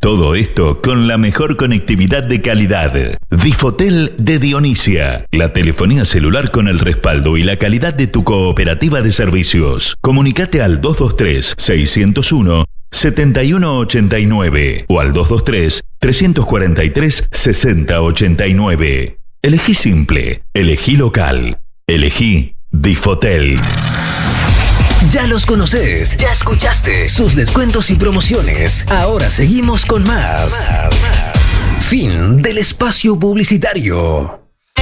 Todo esto con la mejor conectividad de calidad. Difotel de Dionisia. La telefonía celular con el respaldo y la calidad de tu cooperativa de servicios. Comunicate al 223-601-7189 o al 223-343-6089. Elegí simple, elegí local, elegí Difotel. Ya los conoces, ya escuchaste sus descuentos y promociones. Ahora seguimos con más. Fin del espacio publicitario.